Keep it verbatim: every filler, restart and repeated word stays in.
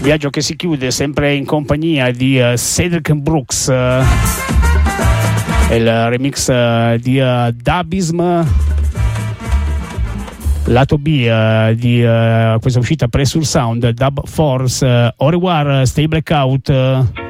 Viaggio che si chiude sempre in compagnia di uh, Cedric Brooks, uh, il remix uh, di uh, Dubism, lato B uh, di uh, questa uscita Pressure Sound, Dub Force, uh, Au revoir, Stay Blackout. Uh,